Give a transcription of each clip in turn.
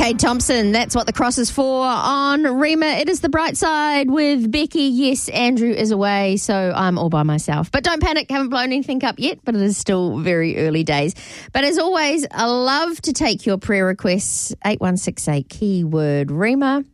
Kate Thompson, that's what the cross is for on Rima. It is the bright side with Becky. Yes, Andrew is away, so I'm all by myself. But don't panic, haven't blown anything up yet, but it is still very early days. But as always, I love to take your prayer requests. 8168 keyword Rima.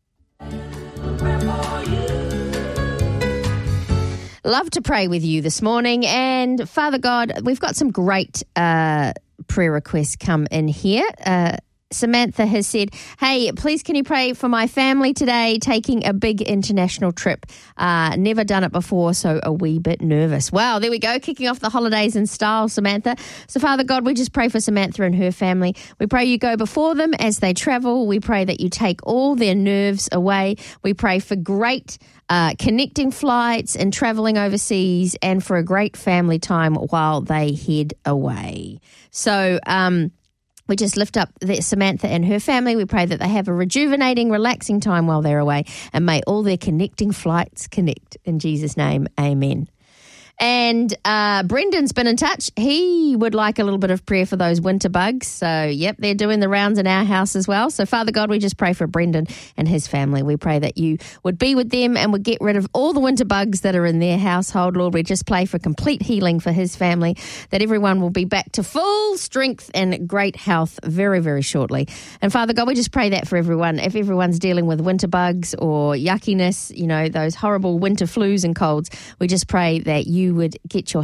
Love to pray with you this morning. And Father God, we've got some great prayer requests come in here. Samantha has said, hey, please can you pray for my family today taking a big international trip. Never done it before, so a wee bit nervous. Wow, there we go, kicking off the holidays in style, Samantha. So Father God, we just pray for Samantha and her family. We pray you go before them as they travel. We pray that you take all their nerves away. We pray for great connecting flights and traveling overseas and for a great family time while they head away. So, we just lift up Samantha and her family. We pray that they have a rejuvenating, relaxing time while they're away, and may all their connecting flights connect. In Jesus' name, amen. And Brendan's been in touch. He would like a little bit of prayer for those winter bugs. So, yep, they're doing the rounds in our house as well. So, Father God, we just pray for Brendan and his family. We pray that you would be with them and would get rid of all the winter bugs that are in their household. Lord, we just pray for complete healing for his family, that everyone will be back to full strength and great health very, very shortly. And, Father God, we just pray that for everyone. If everyone's dealing with winter bugs or yuckiness, you know, those horrible winter flus and colds, we just pray that you would get your